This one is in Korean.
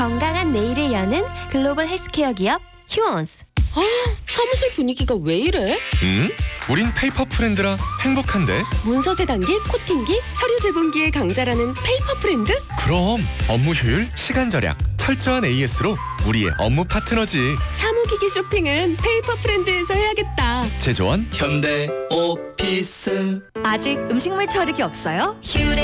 건강한 내일을 여는 글로벌 헬스케어 기업 휴원스. 사무실 분위기가 왜 이래? 우린 페이퍼 프렌드라 행복한데. 문서 세단기, 코팅기, 서류 제본기의 강자라는 페이퍼 프렌드? 그럼 업무 효율, 시간 절약, 철저한 AS로 우리의 업무 파트너지. 사무기기 쇼핑은 페이퍼 프렌드에서 해야겠다. 제조원 현대 오피스. 아직 음식물 처리기 없어요?